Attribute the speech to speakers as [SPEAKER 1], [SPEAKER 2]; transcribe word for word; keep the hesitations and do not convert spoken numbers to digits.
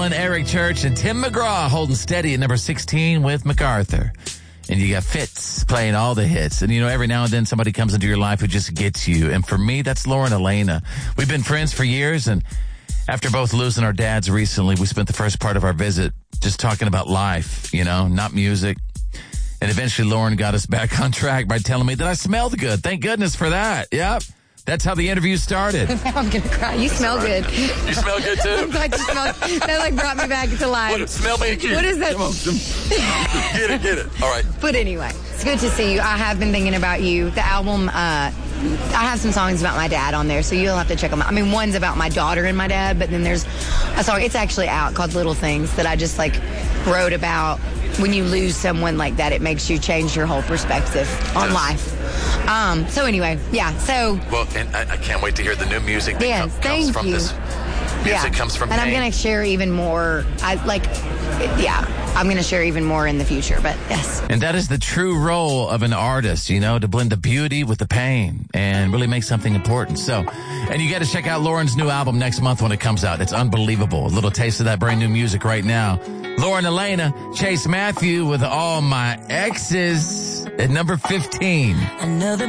[SPEAKER 1] And Eric Church and Tim McGraw holding steady at number sixteen with MacArthur. And you got Fitz playing all the hits. And, you know, every now and then somebody comes into your life who just gets you. And for me, that's Lauren Elena. We've been friends for years. And after both losing our dads recently, we spent the first part of our visit just talking about life, you know, not music. And eventually Lauren got us back on track by telling me that I smelled good. Thank goodness for that. Yep. That's how the interview started.
[SPEAKER 2] Now I'm going to cry. You smell good.
[SPEAKER 1] You smell good, too?
[SPEAKER 2] I'm glad you smell. That, like, brought me back to life.
[SPEAKER 1] What, smell me again.
[SPEAKER 2] What is that?
[SPEAKER 1] Come on. Get it, get it. All right.
[SPEAKER 2] But anyway, it's good to see you. I have been thinking about you. The album, uh, I have some songs about my dad on there, so you'll have to check them out. I mean, one's about my daughter and my dad, but then there's a song, it's actually out, called Little Things, that I just, like, wrote about when you lose someone like that. It makes you change your whole perspective on
[SPEAKER 1] yes.
[SPEAKER 2] life. Um, so anyway, yeah, so.
[SPEAKER 1] Well, and I, I can't wait to hear the new music that
[SPEAKER 2] yes,
[SPEAKER 1] com- comes
[SPEAKER 2] thank
[SPEAKER 1] from
[SPEAKER 2] you.
[SPEAKER 1] this. Music
[SPEAKER 2] yeah.
[SPEAKER 1] comes from
[SPEAKER 2] And
[SPEAKER 1] pain.
[SPEAKER 2] I'm going to share even more. I like, yeah, I'm going to share even more in the future, but yes.
[SPEAKER 1] And that is the true role of an artist, you know, to blend the beauty with the pain and really make something important. So, and you got to check out Lauren's new album next month when it comes out. It's unbelievable. A little taste of that brand new music right now. Lauren Elena, Chase Matthew with All My Exes at number fifteen.
[SPEAKER 3] Another